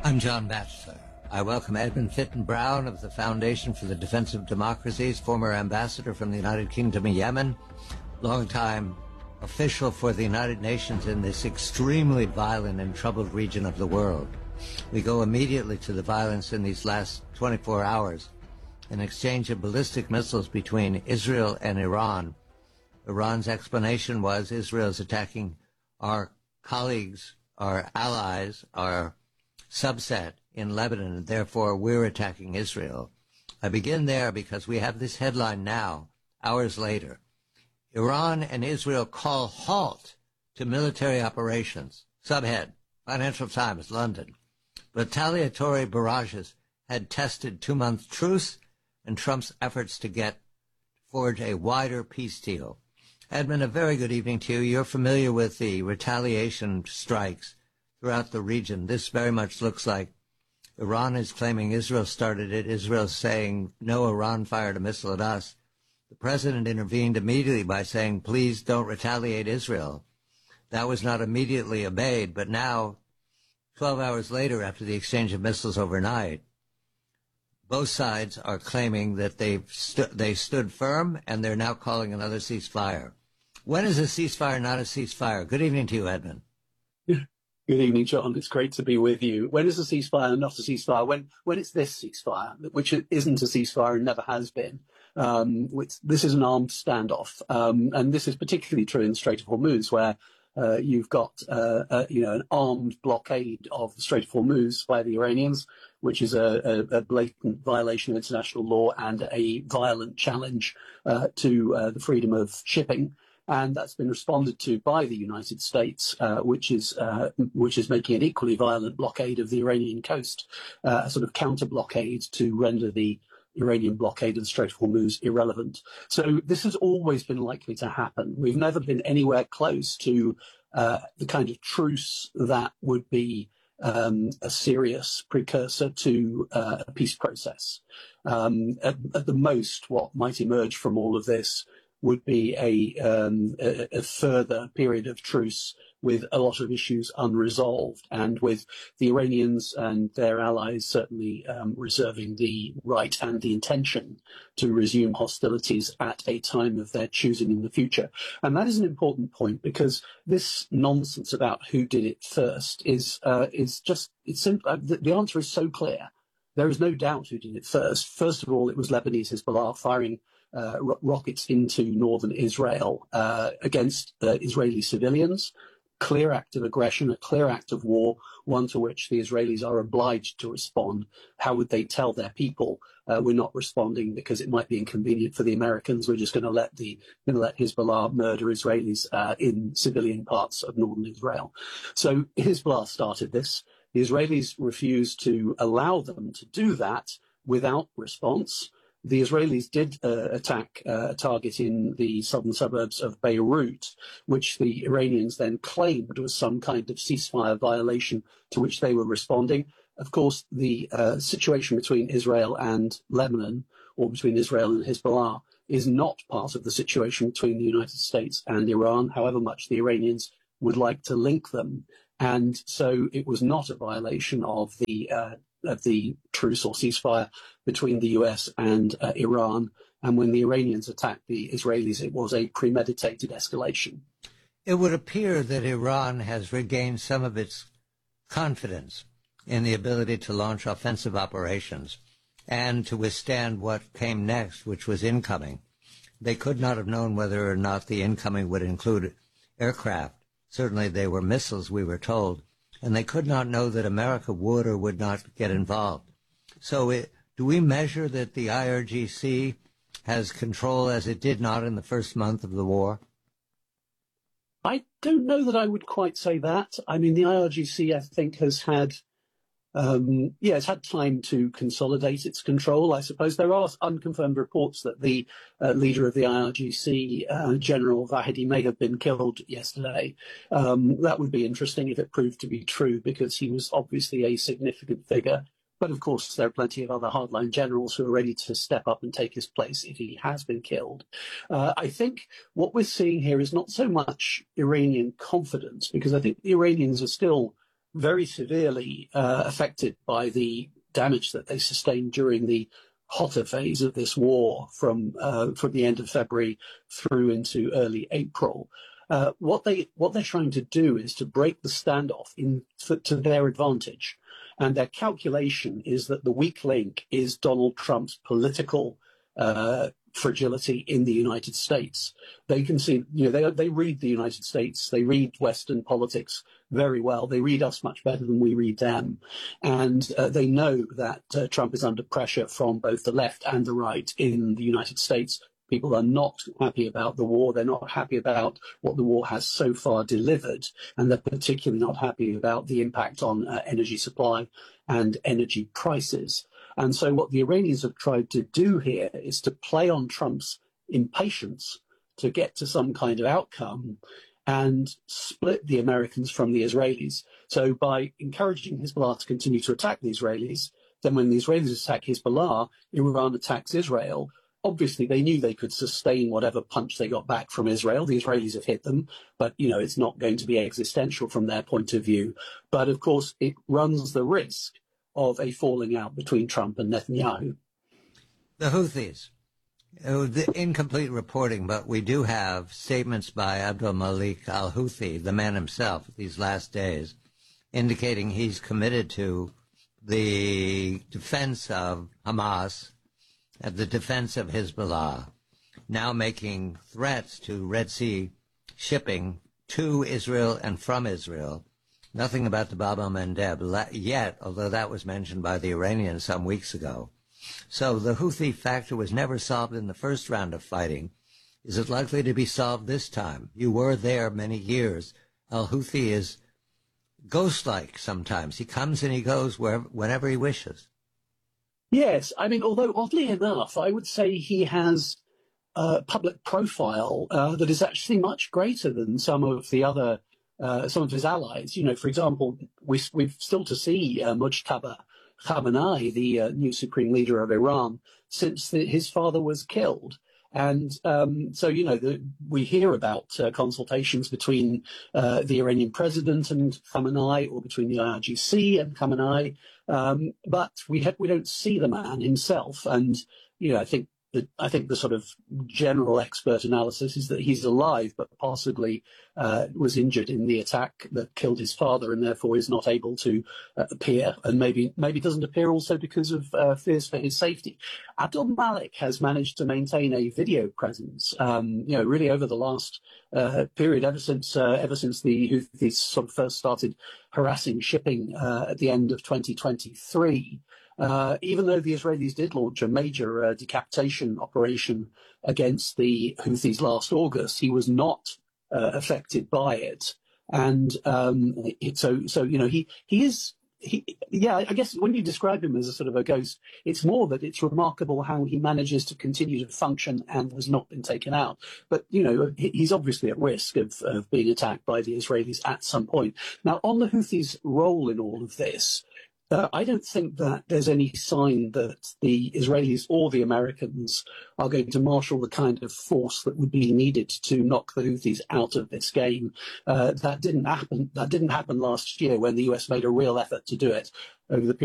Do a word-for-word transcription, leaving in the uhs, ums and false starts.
I'm John Batchelor. I welcome Edmund Fitton Brown of the Foundation for the Defense of Democracies, former ambassador from the United Kingdom of Yemen, longtime official for the United Nations in this extremely violent and troubled region of the world. We go immediately to the violence in these last twenty-four hours, an exchange of ballistic missiles between Israel and Iran. Iran's explanation was Israel's attacking our colleagues, our allies, our subset in Lebanon, and therefore we're attacking Israel. I begin there because we have this headline now, hours later. Iran and Israel call halt to military operations. Subhead, Financial Times, London. Retaliatory barrages had tested two-month truce and Trump's efforts to get forge a wider peace deal. Edmund, a very good evening to you. You're familiar with the retaliation strikes throughout the region. This very much looks like Iran is claiming Israel started it. Israel's saying, no, Iran fired a missile at us. The president intervened immediately by saying, please don't retaliate Israel. That was not immediately obeyed, but now, twelve hours later, after the exchange of missiles overnight, both sides are claiming that they've stu- they stood firm, and they're now calling another ceasefire. When is a ceasefire not a ceasefire? Good evening to you, Edmund. Good evening, John. It's great to be with you. When is a ceasefire not a ceasefire? When when it's this ceasefire, which isn't a ceasefire and never has been. Um, which, this is an armed standoff, um, and this is particularly true in the Strait of Hormuz, where uh, you've got uh, uh, you know an armed blockade of the Strait of Hormuz by the Iranians, which is a, a, a blatant violation of international law and a violent challenge uh, to uh, the freedom of shipping. And that's been responded to by the United States, uh, which is uh, which is making an equally violent blockade of the Iranian coast, uh, a sort of counter blockade to render the Iranian blockade of the Strait of Hormuz irrelevant. So this has always been likely to happen. We've never been anywhere close to uh, the kind of truce that would be um, a serious precursor to uh, a peace process. Um, at, at the most, what might emerge from all of this would be a, um, a, a further period of truce with a lot of issues unresolved, and with the Iranians and their allies certainly um, reserving the right and the intention to resume hostilities at a time of their choosing in the future. And that is an important point, because this nonsense about who did it first is uh, is just, it's simple. The, the answer is so clear. There is no doubt who did it first. First of all, it was Lebanese Hezbollah firing Uh, ro- rockets into northern Israel uh, against uh, Israeli civilians. Clear act of aggression, a clear act of war, one to which the Israelis are obliged to respond. How would they tell their people uh, we're not responding because it might be inconvenient for the Americans? We're just going to let the going to let Hezbollah murder Israelis uh, in civilian parts of northern Israel. So Hezbollah started this. The Israelis refused to allow them to do that without response. The Israelis did uh, attack uh, a target in the southern suburbs of Beirut, which the Iranians then claimed was some kind of ceasefire violation to which they were responding. Of course, the uh, situation between Israel and Lebanon, or between Israel and Hezbollah, is not part of the situation between the United States and Iran, however much the Iranians would like to link them. And so it was not a violation of the uh, of the truce or ceasefire between the U S and uh, Iran. And when the Iranians attacked the Israelis, it was a premeditated escalation. It would appear that Iran has regained some of its confidence in the ability to launch offensive operations and to withstand what came next, which was incoming. They could not have known whether or not the incoming would include aircraft. Certainly they were missiles, we were told. And they could not know that America would or would not get involved. So it, do we measure that the I R G C has control as it did not in the first month of the war? I don't know that I would quite say that. I mean, the I R G C, I think, has had Um, yeah, it's had time to consolidate its control, I suppose. There are unconfirmed reports that the uh, leader of the I R G C, uh, General Vahidi, may have been killed yesterday. Um, that would be interesting if it proved to be true, because he was obviously a significant figure. But of course, there are plenty of other hardline generals who are ready to step up and take his place if he has been killed. Uh, I think what we're seeing here is not so much Iranian confidence, because I think the Iranians are still very severely uh, affected by the damage that they sustained during the hotter phase of this war from uh, from the end of February through into early April. Uh, what they what they're trying to do is to break the standoff in to, to their advantage, and their calculation is that the weak link is Donald Trump's political uh, fragility in the United States. They can see, you know, they they read the United States, they read Western politics very well. They read us much better than we read them, and uh, they know that uh, Trump is under pressure from both the left and the right in the United States. People are not happy about the war. They're not happy about what the war has so far delivered, and they're particularly not happy about the impact on uh, energy supply and energy prices. And so what the Iranians have tried to do here is to play on Trump's impatience to get to some kind of outcome and split the Americans from the Israelis. So by encouraging Hezbollah to continue to attack the Israelis, then when the Israelis attack Hezbollah, Iran attacks Israel. Obviously, they knew they could sustain whatever punch they got back from Israel. The Israelis have hit them, but, you know, it's not going to be existential from their point of view. But, of course, it runs the risk of a falling out between Trump and Netanyahu. The Houthis. Uh, the incomplete reporting, but we do have statements by Abdul Malik al-Houthi, the man himself, these last days, indicating he's committed to the defense of Hamas, at the defense of Hezbollah, now making threats to Red Sea shipping to Israel and from Israel. Nothing about the Bab el-Mandeb yet, although that was mentioned by the Iranians some weeks ago. So the Houthi factor was never solved in the first round of fighting. Is it likely to be solved this time? You were there many years. Al-Houthi is ghost-like sometimes. He comes and he goes wherever, whenever he wishes. Yes, I mean, although oddly enough, I would say he has a public profile uh, that is actually much greater than some of the other, uh, some of his allies. You know, for example, we, we've still to see uh, Mujtaba Khamenei, the uh, new supreme leader of Iran, since the, his father was killed. And um, so, you know, the, we hear about uh, consultations between uh, the Iranian president and Khamenei, or between the I R G C and Khamenei, um, but we have, we don't see the man himself. And you know, I think the, I think the sort of general expert analysis is that he's alive, but possibly uh, was injured in the attack that killed his father, and therefore is not able to uh, appear, and maybe maybe doesn't appear also because of uh, fears for his safety. Abdul Malik has managed to maintain a video presence, um, you know, really over the last uh, period, ever since uh, ever since the Houthis sort of first started harassing shipping uh, at the end of twenty twenty-three. Uh, even though the Israelis did launch a major uh, decapitation operation against the Houthis last August, he was not uh, affected by it. And um, it, so, so you know, he he is. He, yeah, I guess when you describe him as a sort of a ghost, it's more that it's remarkable how he manages to continue to function and has not been taken out. But, you know, he's obviously at risk of, of being attacked by the Israelis at some point. Now, on the Houthis' role in all of this, Uh, I don't think that there's any sign that the Israelis or the Americans are going to marshal the kind of force that would be needed to knock the Houthis out of this game. Uh, that didn't happen. That didn't happen last year when the U S made a real effort to do it over the period.